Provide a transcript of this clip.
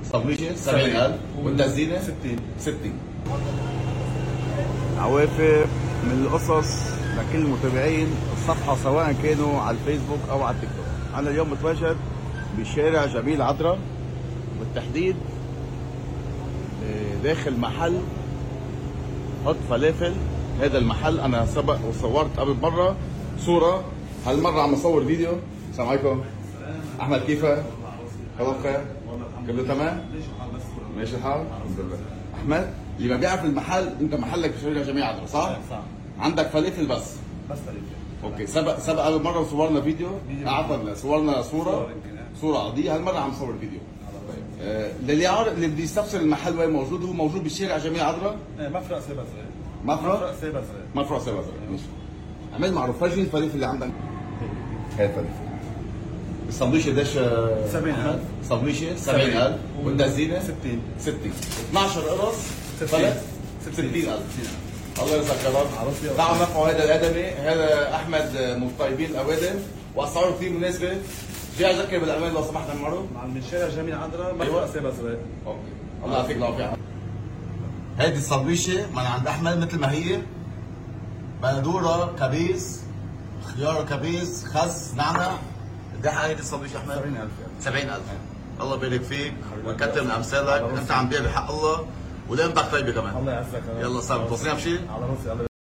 صبيشه 70000 والتزيينه 60. عوافر من القصص لكل المتابعين الصفحه سواء كانوا على الفيسبوك او على التيك توك. انا اليوم متواجد بشارع جميل عطره، بالتحديد داخل محل حط فلافل. هذا المحل انا سبق وصورت قبل مره صوره، هالمره عم اصور فيديو. السلام عليكم احمد، كيفك؟ خبر خير؟ كله تمام؟ ماشي الحال؟ الحمد لله. احمد اللي ما بيعرف المحل، انت محلك بشارع جميل عطره صح؟ صح. عندك فلافل بس فلافل. اوكي. سبق قبل مره وصورنا فيديو، عفوا صورنا صوره عاديه، هالمره عم نصور فيديو. اللي بده يستفسر المحل وين موجود، هو موجود بشارع جميل عطره، مفرق سيبازرق. مفرق سيبازرق. ماشي. عمل معروف، فرجيني الفلافل اللي عندك. هاي الفلافل. السندويشه قديش؟ 70000. سندويشه 70000 والتزيينه 60. 12 قرص فلت 60000. الله يرزقك يا رب. تعالوا نرفعوا هذا الادمي، هذا احمد من طيبين الاوادم واسعاره كثير مناسبه. جاي اذكر بالامان لو سمحت عمرو. من شارع جميل عطره، مفرق سيبازرق. اوكي. الله يعطيك العافيه. هيدي السندويشه من عند احمد مثل ما هي، بندوره كبيس، خيار كبيس، خس، نعنع. قد ايه هيدي السندويشه احمد؟ 70000. الله يبارك فيك ويكتر من امثالك، انت عم تبيع بحق الله ولقيمتك طيبه كمان. الله يعزك. يلا صار بتوصينا بشيء؟ على راسي.